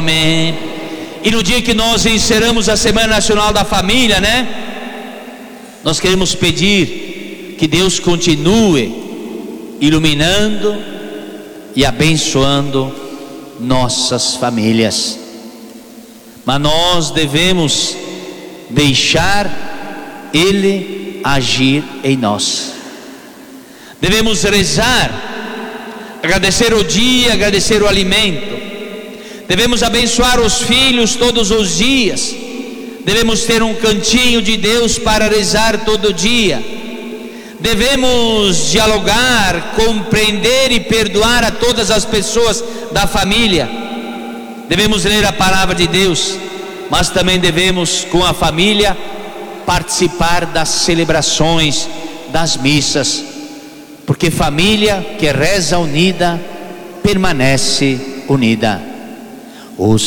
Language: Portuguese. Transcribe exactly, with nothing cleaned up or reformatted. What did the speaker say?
nome. E no dia que nós encerramos a Semana Nacional da Família, né? Nós queremos pedir que Deus continue iluminando e abençoando nossas famílias. Mas nós devemos deixar Ele agir em nós. Devemos rezar, agradecer o dia, agradecer o alimento. Devemos abençoar os filhos todos os dias. Devemos ter um cantinho de Deus para rezar todo dia. Devemos dialogar, compreender e perdoar a todas as pessoas da família. Devemos ler a palavra de Deus, mas também devemos, com a família, participar das celebrações, das missas, porque família que reza unida permanece unida. O